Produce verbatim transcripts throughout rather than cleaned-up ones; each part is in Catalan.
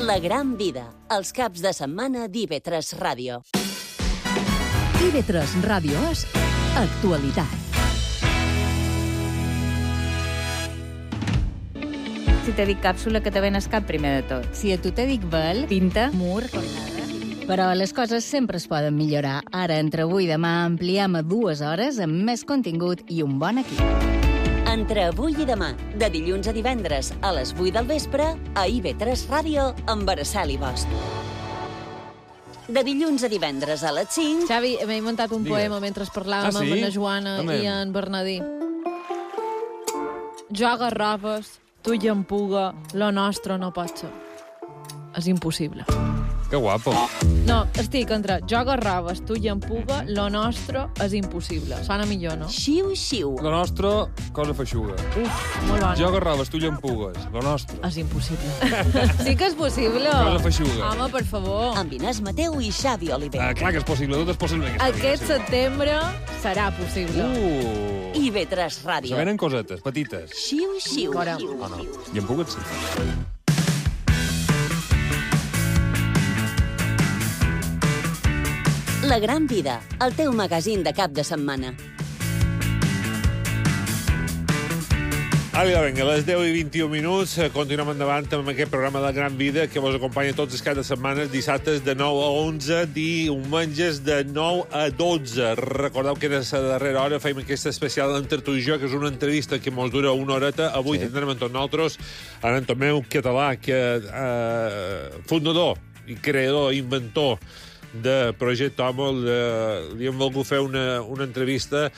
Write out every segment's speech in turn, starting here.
La gran vida, els caps de setmana d'I V tres Ràdio. I V tres Ràdio és actualitat. Si te dic càpsula, que te ven el cap primer de tot. Si a tu te dic vel, Tinta, mur, però les coses sempre es poden millorar. Ara, entre avui i demà, ampliem a dues hores amb més contingut i un bon equip. Entre avui i demà, de dilluns a divendres a les vuit del vespre, a I V tres Ràdio amb Araceli Bosch. De dilluns a divendres a les cinc... Xavi, m'he muntat un Digues. poema mentre parlàvem Ah, sí? amb la Joana Amén. i en Bernadí. Jo agarraves, tu i en puga, lo nostre no pot ser. És impossible. Que guapo. No, estic entre jo agarraves, tu i en puga, lo nostre és impossible. Sona millor, no? Xiu, xiu. Lo nostre, cosa feixuga. Uf, molt bon. Jo agarraves, tu llampugues. Lo nostre, És impossible. Sí que és possible. cosa feixuga. Home, per favor. Amb Inés Mateu i Xavi Oliver. Ah, clar que és possible, tot és possible. en aquesta Aquest vida, setembre serà possible. sí. Uh, I V tres Ràdio. se venen cosetes, petites. Xiu, xiu. Fora. xiu, Oh, no. xiu. Llampugues, sí. La gran vida, el teu magazín de cap de setmana. Àvila, vinga, a les deu i vint-i-un minuts eh, continuem endavant amb aquest programa de La Gran Vida que vos acompanya tots els caps de setmanes, dissabtes de nou a onze, diumenges de nou a dotze. Recordeu que era la darrera hora, feim aquesta especial entre tu i jo, que és una entrevista que mos dura una horeta. Avui sí. tindrem amb tots nosaltres en Tomeu Català, que eh, fundador i creador, inventor de Projecte Homo. Li hem volgut fer una, una entrevista,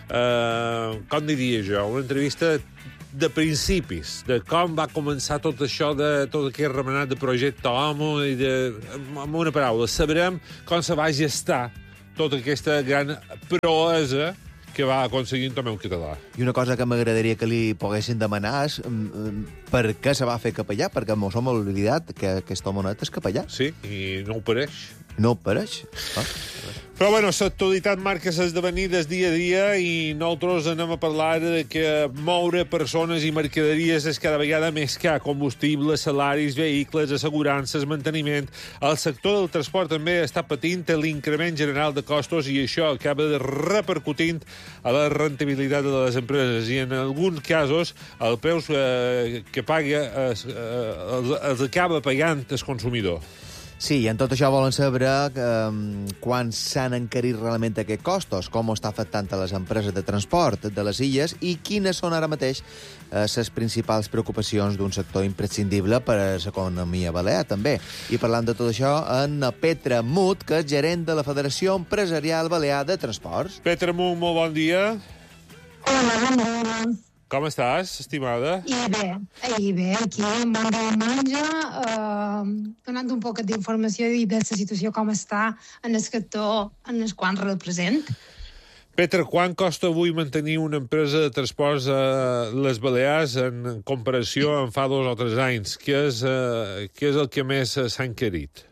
eh, com diria jo, una entrevista de principis, de com va començar tot això, de tot aquest remenat de Projecte Homo, i de, amb una paraula, sabrem com se va gestar tota aquesta gran proesa que va aconseguir en Tomeu Català. I una cosa que m'agradaria que li poguessin demanar és um, per què se va fer capellà, perquè mos hem oblidat que aquest homonet és capellà. Sí, i no ho pareix. No ho pareix? Ah. Però, bueno, l'actualitat marca les esdevenides dia a dia i nosaltres anem a parlar de que moure persones i mercaderies és cada vegada més car. Combustible, salaris, vehicles, assegurances, manteniment. El sector del transport també està patint l'increment general de costos i això acaba de repercutint a la rentabilitat de les empreses i en alguns casos el preu eh, que paga es, eh, els, els acaba pagant el consumidor. Sí, i en tot això volen saber um, quan s'han encarit realment aquests costos, com està afectant a les empreses de transport de les illes i quines són ara mateix les uh, principals preocupacions d'un sector imprescindible per a l'economia balear, també. I parlant de tot això, en Petra Mut, que és gerent de la Federació Empresarial Balear de Transports. Petra Mut, molt bon dia. Hola, bon dia. Com estàs, estimada? I bé, i bé, aquí en bon dia menja, eh, donant un poc d'informació i de la situació com està en el sector en el qual represent. Petra, quan costa avui mantenir una empresa de transports a les Balears en comparació amb fa dos o tres anys? Què és, eh, què és el que més s'ha encarit?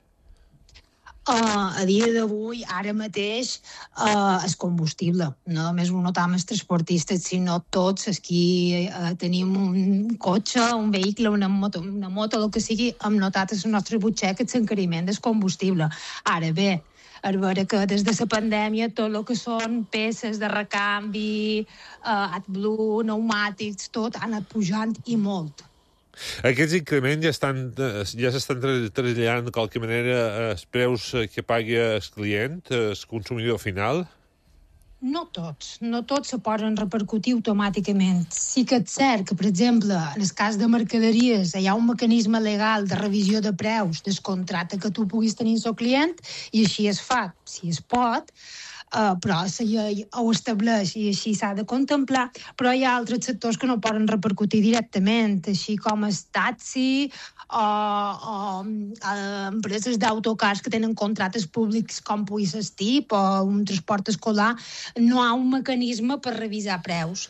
Uh, a dia d'avui, ara mateix, uh, el combustible. No només ho notam els transportistes, sinó tots els que uh, tenim un cotxe, un vehicle, una moto, una moto, el que sigui, hem notat a la nostra butxaca l'encariment del combustible. Ara bé, a veure que des de la pandèmia tot el que són peces de recanvi, uh, AdBlue, pneumàtics, tot ha anat pujant i molt. Aquests increments ja estan ja s'estan traslladant de qualque manera els preus que pagui el client, el consumidor final? No tots, no tots se poden repercutir automàticament. Sí que és cert que, per exemple, en el cas de mercaderies hi ha un mecanisme legal de revisió de preus del contracte que tu puguis tenir amb el client i així es fa, si es pot, Uh, però la llei ho estableix i així s'ha de contemplar, però hi ha altres sectors que no poden repercutir directament, així com el taxi o, o uh, empreses d'autocars que tenen contractes públics com pugui ser T I P o un transport escolar, no hi ha un mecanisme per revisar preus.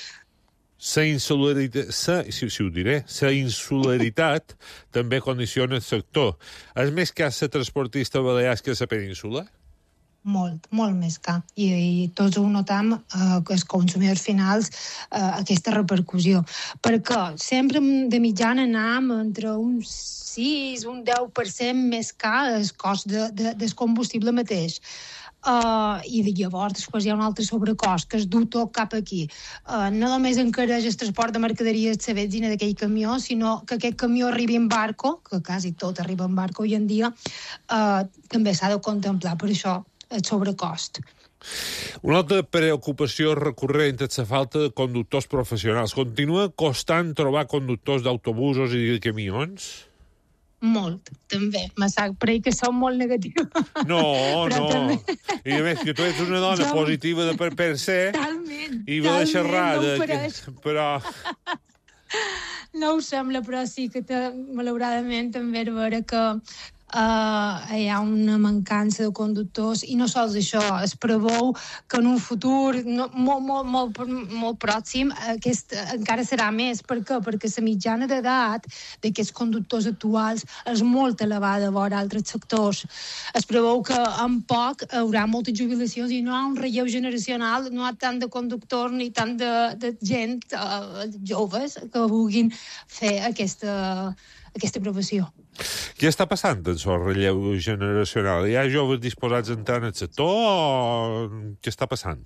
La insularitat, sa, si, si ho diré, la insularitat també condiciona el sector. És més que ser transportista balear que la península? molt, molt més car. I, i tots ho notam, eh, que els consumidors finals, eh, aquesta repercussió. Perquè sempre de mitjana anam entre un sis, un deu per cent més car el cost de, de, del combustible mateix. Uh, i llavors després hi ha un altre sobrecost que es du tot cap aquí. Uh, no només encareix el transport de mercaderies de la benzina d'aquell camió, sinó que aquest camió arribi en barco, que quasi tot arriba en barco avui en dia, uh, també s'ha de contemplar, per això el sobrecost. Una altra preocupació recurrent és la falta de conductors professionals. Continua costant trobar conductors d'autobusos i de camions? Molt, també. Me sap per que som molt negatius. No, no. També... I a més, que tu ets una dona jo... positiva de per, per ser talment, i ve de xerrada. No que... Però... No ho sembla, però sí que te, malauradament també és vera que Uh, hi ha una mancança de conductors i no sols això, es preveu que en un futur no, molt, molt, molt, molt pròxim aquest encara serà més. Per què? Perquè la mitjana d'edat d'aquests conductors actuals és molt elevada a veure altres sectors. Es preveu que en poc hi haurà moltes jubilacions i no hi ha un relleu generacional, no hi ha tant de conductors ni tant de, de gent uh, joves que vulguin fer aquesta, aquesta professió. Què està passant en el relleu generacional? Hi ha joves disposats a entrar en el sector o què està passant?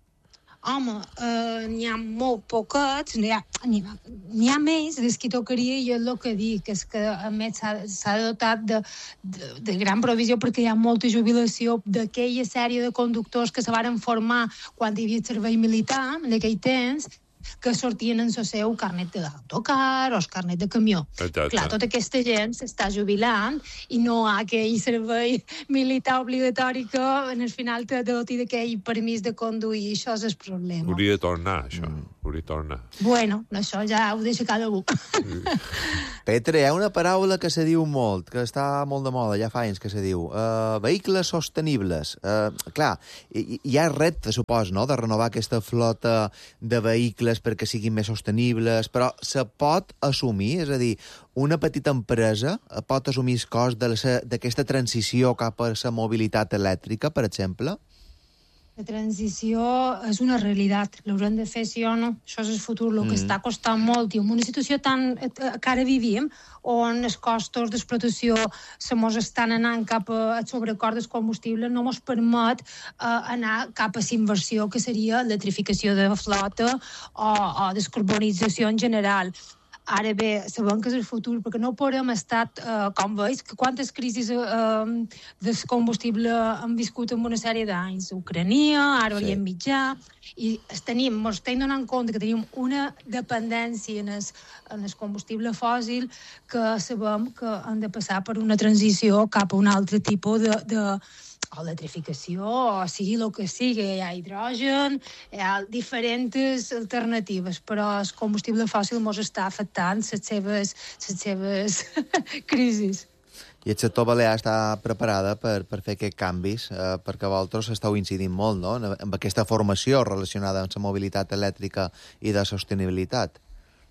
Home, eh, n'hi ha molt poquets, n'hi ha, n'hi ha, n'hi ha més des que tocaria i és el que dic, és que a més s'ha, s'ha dotat de, de, de gran provisió perquè hi ha molta jubilació d'aquella sèrie de conductors que se varen formar quan hi havia servei militar, en aquell temps, que sortien en el seu carnet d'autocar o el carnet de camió. Exacte. Clar, tota aquesta gent s'està jubilant i no hi ha aquell servei militar obligatori que en el final te doti d'aquell permís de conduir. Això és el problema. Hauria de tornar, això. Mm. Hauria de tornar. Bueno, això ja ho deixa cada un. Petre, hi ha una paraula que se diu molt, que està molt de moda, ja fa anys que se diu. Uh, vehicles sostenibles. Uh, clar, hi, hi ha repte, supos, no?, de renovar aquesta flota de vehicles perquè siguin més sostenibles, però se pot assumir, és a dir, una petita empresa pot assumir el cost d'aquesta transició cap a la mobilitat elèctrica, per exemple? La transició és una realitat, l'haurem de fer sí o no, això és el futur, el que mm. està costant molt, i en una situació tan que ara vivim, on els costos d'explotació se mos estan anant cap al sobrecost del combustible, no mos permet uh, anar cap a la inversió que seria l'electrificació de la flota o, o descarbonització en general. Ara bé, sabem que és el futur, perquè no podem estar, eh, com veus, que quantes crisis eh, de combustible han viscut en una sèrie d'anys. Ucrania, ara sí. Orient Mitjà, i tenim, ens estem donant compte que tenim una dependència en el, en el combustible fòssil que sabem que han de passar per una transició cap a un altre tipus de... de o electrificació, o sigui el que sigui, hi ha hidrogen, hi ha diferents alternatives, però el combustible fòssil ens està afectant les seves, les seves crisis. I el sector balear està preparada per, per fer aquests canvis, eh, perquè vosaltres esteu incidint molt, no?, amb aquesta formació relacionada amb la mobilitat elèctrica i de sostenibilitat.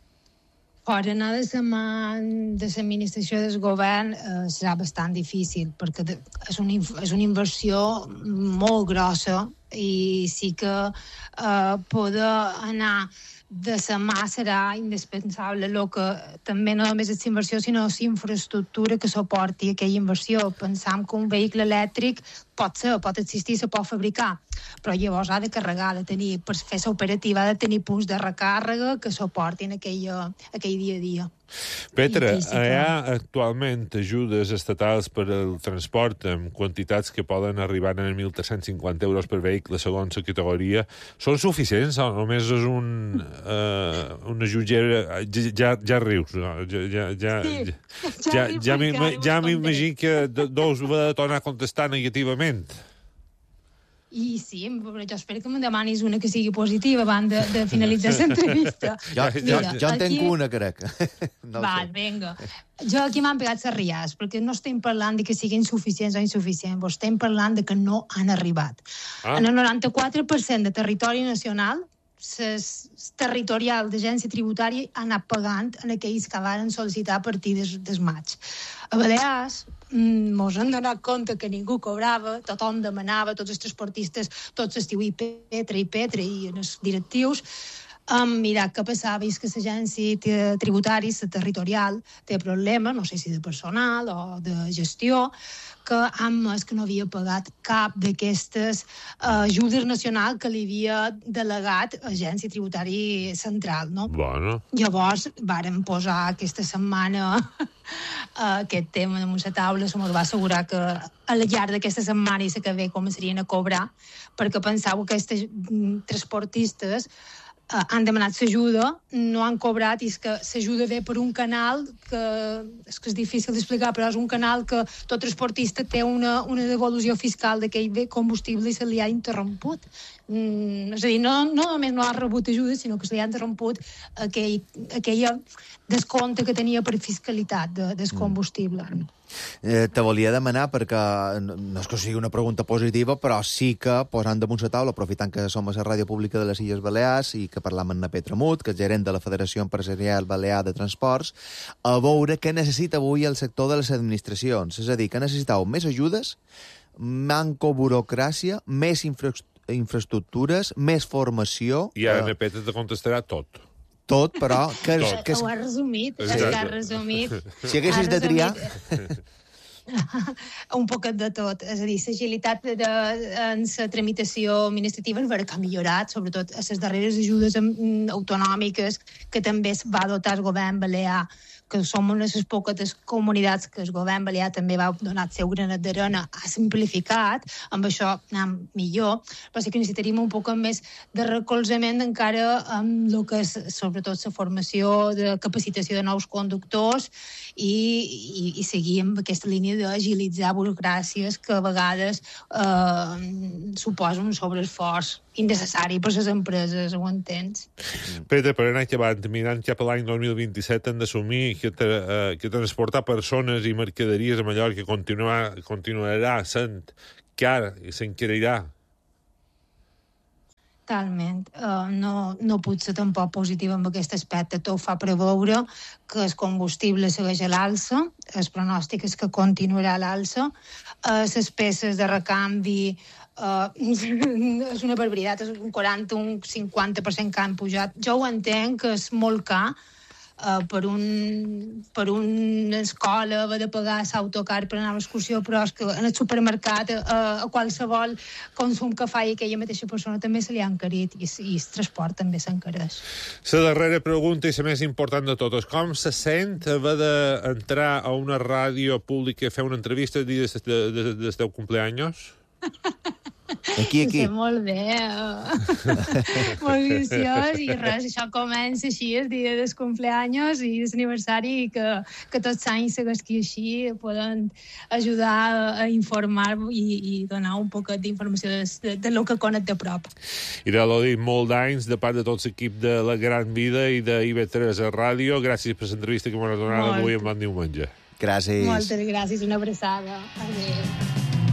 Per anar de la mà de l'administració del govern eh, serà bastant difícil, perquè és una, és una inversió molt grossa i sí que eh, poder anar de la mà serà indispensable, el que també no només és inversió, sinó la infraestructura que suporti aquella inversió. Pensam que un vehicle elèctric pot ser, pot existir, se pot fabricar, però llavors ha de carregar, ha de tenir, per fer l'operativa, ha de tenir punts de recàrrega que suportin aquell, aquell dia a dia. Petra, hi ha actualment ajudes estatals per al transport amb quantitats que poden arribar a mil tres-cents cinquanta euros per vehicle segons la categoria. Són suficients o només és un, uh, una jutgera? Ja, ja rius, no? Ja, ja, ja, sí, ja, ja, ja, ja m'imagino que dos va tornar a contestar negativament. I sí, però jo espero que me demanis una que sigui positiva abans de, de finalitzar l'entrevista. Jo, jo, jo en tenc una, crec. No Val, vinga. Jo aquí m'han pegat les riades, perquè no estem parlant de que siguin suficients o insuficients, estem parlant de que no han arribat. Ah. En el noranta-quatre per cent de territori nacional ses territorial d'agència tributària ha anat pagant en aquells que van sol·licitar a partir des, des maig. A Balears mos hem donat compte que ningú cobrava, tothom demanava, tots els transportistes, tots estiu i Petra i Petra i els directius, hem mirat què passava i és que l'agència tributària, la territorial, té problemes, no sé si de personal o de gestió, que han més que no havia pagat cap d'aquestes uh, ajudes nacionals que li havia delegat l'agència tributària central, no? Bueno. Llavors, vàrem posar aquesta setmana aquest tema damunt la taula, se m'ho va assegurar que a la llarg d'aquesta setmana i la que ve començarien a cobrar, perquè pensava que aquests transportistes Uh, han demanat l'ajuda, no han cobrat, i és que l'ajuda ve per un canal que és que és difícil d'explicar, però és un canal que tot transportista té una, una devolució fiscal d'aquell combustible i se li ha interromput. Mm, és a dir, no, no només no ha rebut ajuda, sinó que se li ha interromput aquell, aquella descompte que tenia per fiscalitat de, del combustible. Mm. Eh, te volia demanar, perquè no és que sigui una pregunta positiva, però sí que posant damunt la taula, aprofitant que som a la ràdio pública de les Illes Balears i que parlam amb na Petra Mut, que és gerent de la Federació Empresarial Balear de Transports, a veure què necessita avui el sector de les administracions. És a dir, que necessitau més ajudes, manco burocràcia, més infra infraestructures, més formació... I ara na Petra te contestarà tot. Tot, però... Que, tot. que... Ho has resumit, és que has resumit. Si haguessis de triar... un poquet de tot. És a dir, l'agilitat de, de, en la tramitació administrativa és vera que ha millorat, sobretot a les darreres ajudes autonòmiques que també es va dotar el govern balear, que som una de les poques comunitats que el govern balear també va donar el seu granet d'arena, ha simplificat, amb això anem millor, però sí que necessitaríem un poc més de recolzament encara amb el que és, sobretot, la formació de capacitació de nous conductors i, i, i seguir amb aquesta línia d'agilitzar burocràcies que a vegades eh, suposen un sobreesforç innecessari per les empreses, ho entens? Petra, per anar acabant, mirant cap a l'any dos mil vint-i-set, han d'assumir que, tra eh, que transportar persones i mercaderies a Mallorca continuarà, continuarà sent car i s'encarirà. Totalment. Uh, no, no puc ser tampoc positiva en aquest aspecte. Tot fa preveure que el combustible segueix a l'alça, el pronòstic és que continuarà a l'alça, uh, les peces de recanvi Uh, és una barbaritat, és un quaranta, un cinquanta per cent que han pujat. Jo ho entenc que és molt car uh, per, un, per una escola haver de pagar l'autocar per anar a l'excursió, però és que en el supermercat uh, a qualsevol consum que faci aquella mateixa persona també se li ha encarit i, i el transport també s'encareix. La darrera pregunta i la més important de totes. Com se sent haver d'entrar a una ràdio pública a fer una entrevista el dia des del teu cumpleaños? Aquí, aquí. Molt bé. Molt viciós i res, això comença així el dia del cumpleaños i l'aniversari i que, que tots els anys segueixi així poden ajudar a informar i, i donar un poc d'informació de, de, de lo que conec de prop. I de l'Odi, molt d'anys de part de tot l'equip de La Gran Vida i de I V tres a Ràdio. Gràcies per l'entrevista que m'ha donat avui en bon diumenge. Gràcies. Moltes gràcies, una abraçada. Adéu.